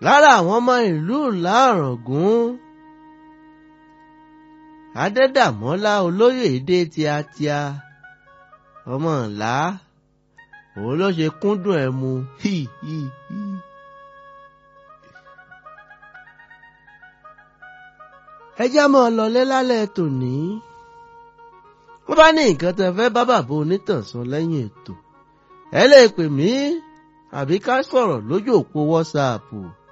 lára àwọn ọmọ ìlú Ìlá-Ọ̀ràngún Adédàmọ́lá Olóyèdé tíátíá ọmọ Ìlá òun ló ṣe kúndùn ẹmu ẹjá mọ́ lọlé lálẹ́ tòní. wọ́n bá ní nǹkan tẹ́ fẹ́ bá bàbá onítàn sọ lẹ́yìn ètò ẹ lè pè mí àbí ká sọ̀rọ̀ lójú òpó WhatsApp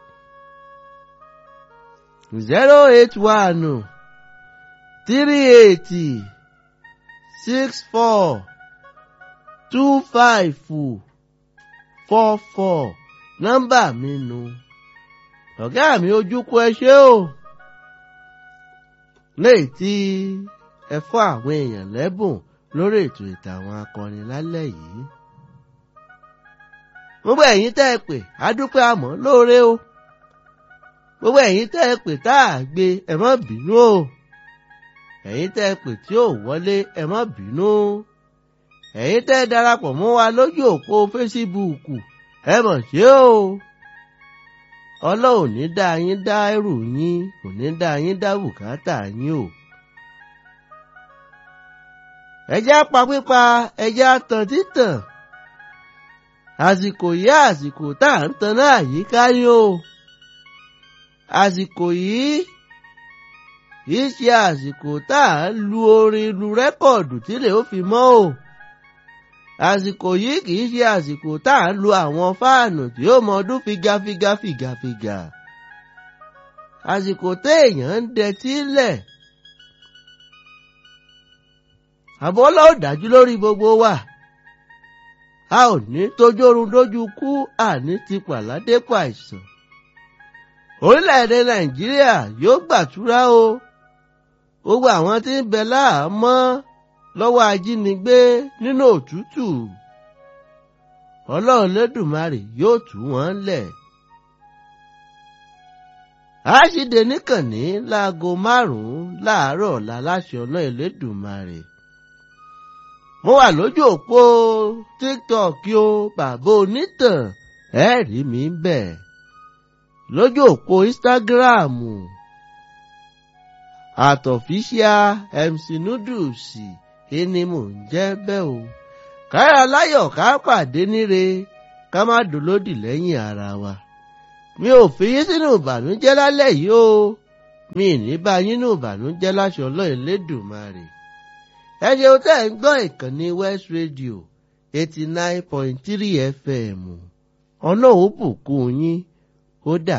081 38 64 25 44 nọ́mbà mi nù. ọ̀gá mi Ojúkú ẹ ṣé o léyìí tí ẹ fún àwọn èèyàn lẹ́bùn lórí ètò ìtàn àwọn akọrin lálẹ́ yìí. gbogbo ẹ̀yin tẹ́ ẹ pè á dúpẹ́ àmọ́ lóore o. gbogbo ẹ̀yin tẹ́ ẹ pè tá a gbé ẹ má bínú o. ẹ̀yin tẹ́ ẹ pè tí ò wọlé ẹ má bínú. ẹ̀yin tẹ́ ẹ darapọ̀ mọ́ wa lójú òpó fésíbùkù ẹ mọ̀ ṣé o. Ọlọ́run ní dá yín dá ẹrù yín kò ní dá yín dá bùkátà yín o. ẹjẹ́ pa pípa ẹjẹ́ tàn títàn àsìkò yìí àsìkò tá à ń tan náà yìí kárí o. àsìkò yìí kìí ṣe àsìkò tá à ń lu orin lu rẹ́kọ̀dù tílẹ̀ ó fi mọ́ o. àsìkò yìí kìí ṣe àsìkò tá à ń lu àwọn fáànù tí ó mọ ọdún figafiga. àsìkò téèyàn ń dẹtí lẹ̀. àbọ̀ Ọlọ́run dájú lórí gbogbo wa. a ò ní tójórun dójú kú àní ti pàládé pàìsàn. orílẹ̀-èdè Nàìjíríà yóò gbàtúrà o. gbogbo àwọn tí ń bẹ láhàámọ́ lọ́wọ́ ajínigbé nínú òtútù Ọlọ́run Lédùmarè yóò tú wọn lẹ̀. àṣìdè níkànnì láago 5 láàárọ̀ ọ̀la láṣẹ Ọlọ́run Elédùmarè. mo wà lójú òpó TikTok o bàbá onítàn ẹ rí mi bẹ̀. lójú òpó Instagram @official MC Noodles ẹni mò ń jẹ́ bẹ́ẹ̀ o. káyà láyọ̀ ká pàdé níre ká má dolódì lẹ́yìn ara wa. mi ò fi yín sínú ìbànújẹ́ lálẹ́ yìí o. mi ní bá yín nínú ìbànújẹ́ láṣẹ Ọlọ́run Elédùmarè. ẹ ṣeun tẹ́ ń gbọ́ ìkànnì West Radio 89.3 FM. Ọlọ́run bùkún yín ó dà.